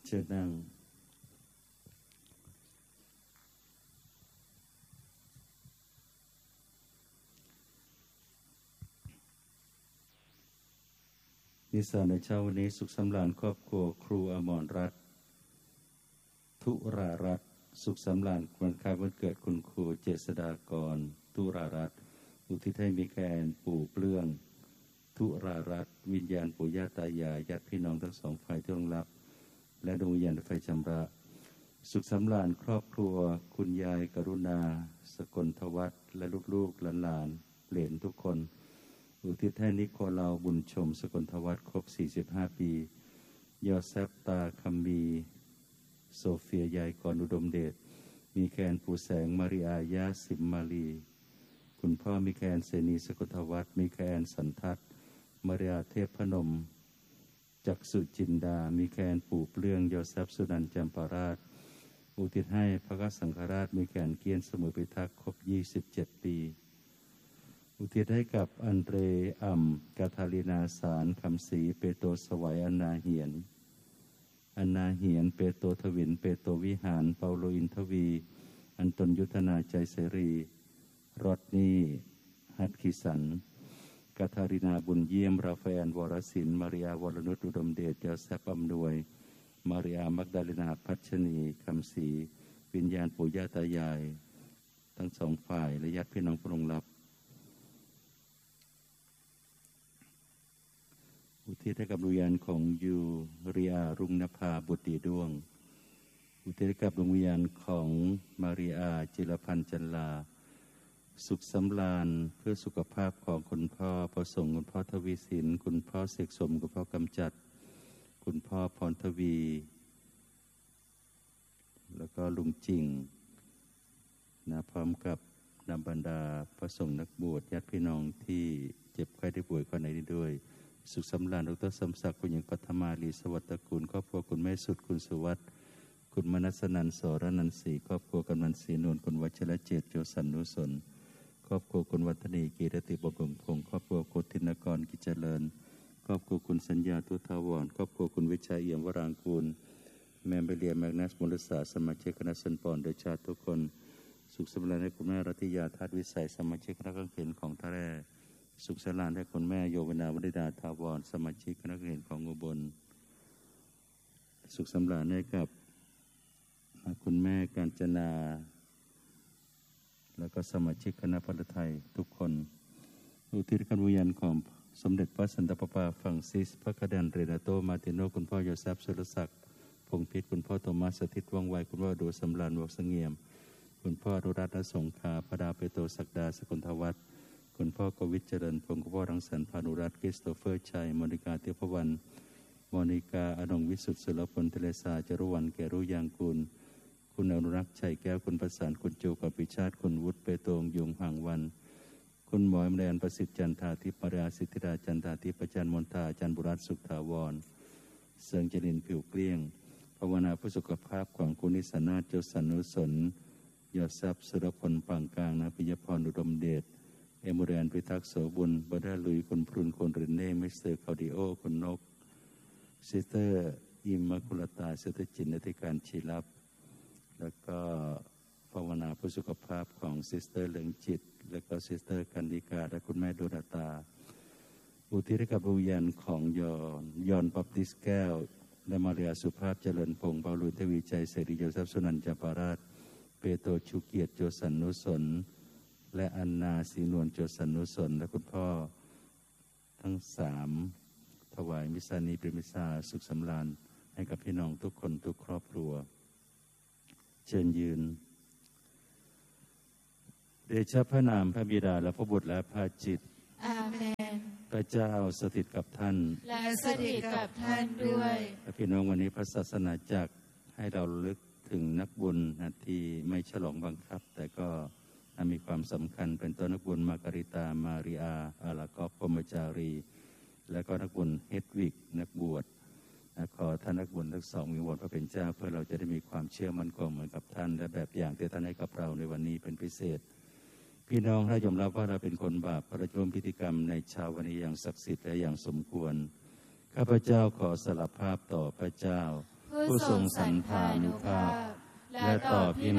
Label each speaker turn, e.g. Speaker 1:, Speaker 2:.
Speaker 1: เชิญนั่งนิสานในเช้าวันนี้สุขสำราญครอบครัวครูอมรรัตน์ธุรารัตน์สุขสำราญวันคล้ายวันเกิดคุณครูเจษฎากรธุรารัตน์อุทิศให้มิแกนปู่เปลื้องธุรารัตน์วิญญาณปู่ย่าตายายญาติพี่น้องทั้งสองฝ่ายที่ร่วงลับและดวงวิญญาณไฟชำระสุขสำราญครอบครัวคุณยายกรุณาสกลทวัฒน์และลูกๆหลานๆเหลนทุกคนอุทิศให้นิโคลาบุญชมสกลทวัฒน์ครบ45ปียอเซฟตาคัมมีโซเฟียยายกรอุดมเดชมีแคนปูแสงมาริอายาสิมมาลีคุณพ่อมีแคนเสนีสกลทวัฒน์มีแคนสันทัศน์มาริอาเทพพนมจักสุจินดามีแคนปู่เปลื้องยอเซฟสุนันท์จำปาราชอุทิศให้พระสังฆราชมีแคนเกียนสมุทรพิทักษ์ครบ27ปีอุทิศให้กับอันเดรอัมกาทาลินาสารคำศรีเปโตรสวัยอนาเหียนเปโตรทวินเปโตรวิหารเปาโลอินทวีอันตนยุทธนาใจเสรีรอดนี่ฮัตคิสันกาทาลินาบุญเยี่ยมราฟาเอลวรศิลป์มาริยาวรนุชอุดมเดชยอเซฟอำนวยมาริยามักดาลินาพัชนีคำศรีวิญญาณปู่ย่าตายายทั้งสองฝ่ายและญาติพี่น้องผู้ล่วงลับอุทิศให้กับดวงวิญญาณของยูริอารุ่งนภาบุตรดีด้วงอุทิศให้กับดวงวิญญาณของมาริอาจิรพันธ์จันลาสุขสำราญเพื่อสุขภาพของคุณพ่อประสงค์คุณพ่อทวีสินคุณพ่อเสกสมคุณพ่อกำจัดคุณพ่อพรทวีแล้วก็ลุงจริงนะพร้อมกับนำบรรดาพระสงฆ์นักบวชญาติพี่น้องที่เจ็บไข้ได้ป่วยคนไหนด้วยสุขสำราญดรสมศักดิ์คุณหญิงปัทมาลีสวัสดิ์กุลครอบครัวคุณแม่สุดคุณสุวัฒน์คุณมนัสนันท์สรนันท์ศรีครอบครัวกำนันศรีนวลคุณวัชรเจตโจสันนุสนครอบครัวคุณวัฒนีกีรติบำรุงพงศ์ครอบครัวคุณธินกรกิจเจริญครอบครัวคุณสัญญาทุทาวรครอบครัวคุณวิชัยเอี่ยมวรางกูลแมมเบเลียแมกนัสมูลศาสตร์สมาชิกคณะสันปอนโดยชาติทุกคนสุขสำราญให้คุณแม่รัตยาทัศวิสัยสมาชิกคณะกังเขนของท่าแร่สุขสำราญให้คุณแม่โยวนาวิดาทาวรสมาชิกคณะกังเขนของอุบลสุขสำราญให้กับคุณแม่กาญจนาแล้วก็สมาชิกคณะพระไทยทุกคนอุทิศการวิญญาณของสมเด็จพระสันตะปาปาฟังซิสพระคดันเรนาโตมาติโนคุณพ่อโยเซฟสุรศักดิ์พงพิษคุณพ่อโทมัสสถิตว่องไวคุณพ่อดูสำราญวกเสงี่ยมคุณพ่อรุรัตน์สงขาพระดาเปโตศักดาสกุลทวัฒน์คุณพ่อกวิทย์เจริญพงศ์คุณพ่อรังสรรค์พานุรัตน์คริสโตเฟอร์ชัยมณิกาเทพวรรณมณิกาอนงวิสุทธิ์สุรพลเทเลสาจรุวรรณแก่รู้ยางกูลคุณอนุรักษ์ชัยแก้วคุณประสานคุณโจกับปิชาติคุณวุฒิเปโตงยุงห่างวันคุณหมอยมแดนประสิทธิ์จันทาทิพย์มาราสิทธิราจันทาทิพย์ประจันมนทาจันบุรัตสุขถาวรเสืองจรินผิวเกลี้ยงภาวนาผู้สุขภาพของคุณนิสนาโจสันนุสนยอดทรัพย์สุรพลปังกลางนะปิยพรอุดมเดชเอมูเรนพิทักษ์โสบุญบดาลุยคุณพรุนคนเรนเน่มิสเตอร์คาดิโอคุณนกซิสเตอร์อิมมาคุลตาซิสเตอร์จินนติการชีรับแล้วก็ภาวนาผู้สุขภาพของซิสเตอร์เหลืองจิตแล้วก็ซิสเตอร์กันดิกาและคุณแม่ดุลตาอุทิศให้กับดวงวิญญาณของยอนปับติสแก้วและมาเรียสุภาพเจริญพงศ์เปาลุยเทวีใจเสรีโยเซฟสุนันท์จาปาราชเปโตรชูเกียรติโจสันนุสนและอันนาศรีนวลโจสันนุสนและคุณพ่อทั้ง3ถวายมิสานีปริมิสาสุขสำราญให้กับพี่น้องทุกคนทุกครอบครัวเชิญยืนเดชะพระนามพระบิดาและพระบุตรและพระจิต
Speaker 2: อาเมน
Speaker 1: พระเจ้าสถิตกับท่าน
Speaker 2: และสถิตกับท่านด้วย
Speaker 1: พี่น้องวันนี้พระศาสนาจักรให้เราลึกถึงนักบุญที่ไม่ฉลองบังคับแต่ก็มีความสำคัญเป็นต้นนักบุญมาการิตามาริอาอาลากอฟพรหมจารีและก็นักบุญเฮดวิกนักบวชขอท่านนักบุญทั้งสองมีวรพระเป็นเจ้าเพื่อเราจะได้มีความเชื่อมั่นคงเหมือนกับท่านและแบบอย่างที่ท่านให้กับเราในวันนี้เป็นพิเศษพี่น้องถ้ายอมรับว่าเราเป็นคนบาปเราจะร่วมพิธีกรรมในเช้าวันนี้อย่างศักดิ์สิทธิ์และอย่างสมควรข้าพเจ้าขอสารภาพต่อพระเจ้า
Speaker 2: ผู้ทรงสรรพานุภาพ และต่อพี่